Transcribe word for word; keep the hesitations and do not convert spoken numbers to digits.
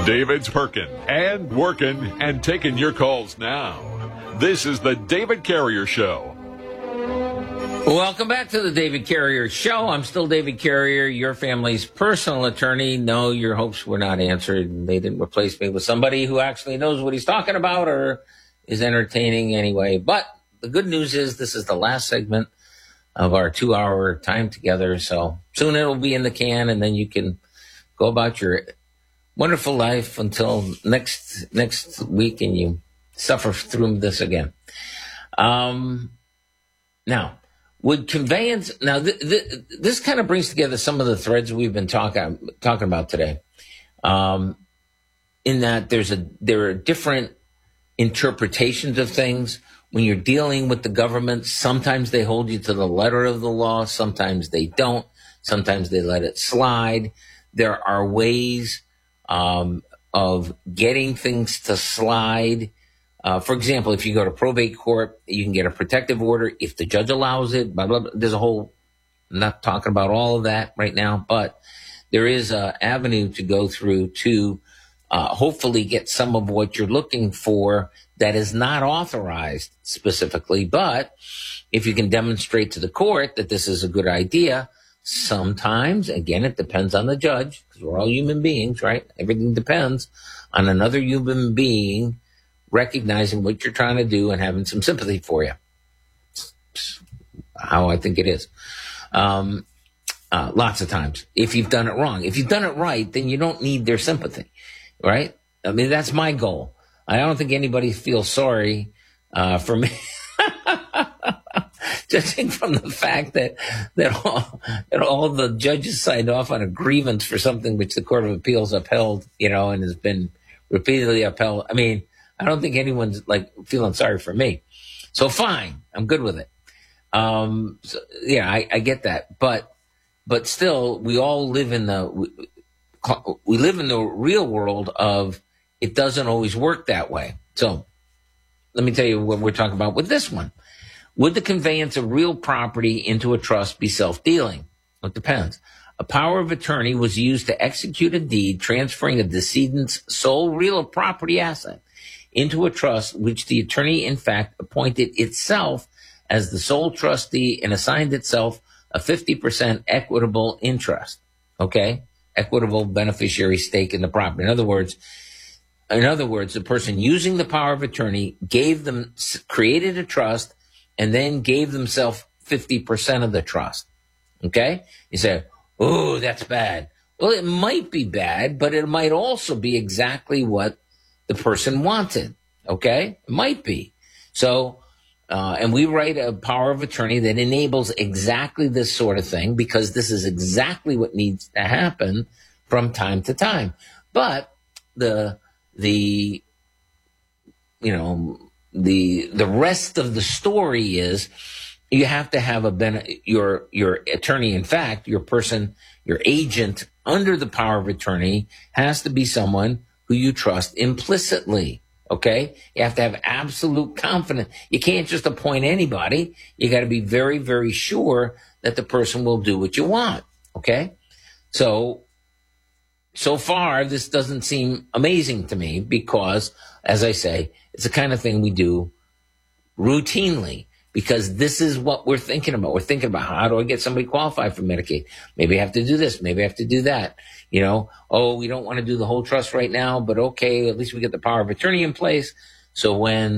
David's perking and working and taking your calls now. This is the David Carrier Show. Welcome back to the David Carrier Show. I'm still David Carrier, your family's personal attorney. No, your hopes were not answered. They didn't replace me with somebody who actually knows what he's talking about or is entertaining anyway. But the good news is this is the last segment of our two-hour time together. So soon it'll be in the can, and then you can go about your wonderful life until next next week, and you suffer through this again. Um, now, would conveyance now th- th- this kind of brings together some of the threads we've been talking talking about today. Um, in that there's a there are different interpretations of things. When you're dealing with the government, sometimes they hold you to the letter of the law, sometimes they don't, sometimes they let it slide. There are ways um, of getting things to slide. Uh, for example, if you go to probate court, you can get a protective order if the judge allows it. Blah, blah, blah. There's a whole, I'm not talking about all of that right now, but there is an avenue to go through to uh, hopefully get some of what you're looking for that is not authorized specifically. But if you can demonstrate to the court that this is a good idea, sometimes, again, it depends on the judge, because we're all human beings, right? Everything depends on another human being recognizing what you're trying to do and having some sympathy for you. How I think it is. Um, uh, lots of times, if you've done it wrong. If you've done it right, then you don't need their sympathy, right? I mean, that's my goal. I don't think anybody feels sorry uh, for me. Judging from the fact that that all, that all the judges signed off on a grievance for something which the Court of Appeals upheld, you know, and has been repeatedly upheld. I mean, I don't think anyone's like feeling sorry for me. So fine, I'm good with it. Um, so, yeah, I, I get that, but but still, we all live in the we, we live in the real world of it doesn't always work that way. So let me tell you what we're talking about with this one. Would the conveyance of real property into a trust be self-dealing? It depends. A power of attorney was used to execute a deed transferring a decedent's sole real property asset into a trust, which the attorney, in fact, appointed itself as the sole trustee and assigned itself a fifty percent equitable interest, okay? Equitable beneficiary stake in the property. In other words, in other words, the person using the power of attorney gave them, created a trust, and then gave themselves fifty percent of the trust, okay? You say, oh, that's bad. Well, it might be bad, but it might also be exactly what the person wanted, okay? It might be. So, uh, and we write a power of attorney that enables exactly this sort of thing because this is exactly what needs to happen from time to time. But the, the, you know, the, the rest of the story is you have to have a ben- your, your attorney, in fact, your person, your agent under the power of attorney has to be someone who you trust implicitly, okay? You have to have absolute confidence. You can't just appoint anybody. You got to be very, very sure that the person will do what you want, okay? So, so far, this doesn't seem amazing to me because, as I say, it's the kind of thing we do routinely because this is what we're thinking about. We're thinking about how do I get somebody qualified for Medicaid? Maybe I have to do this. Maybe I have to do that. You know, oh, we don't want to do the whole trust right now, but okay, at least we get the power of attorney in place. So when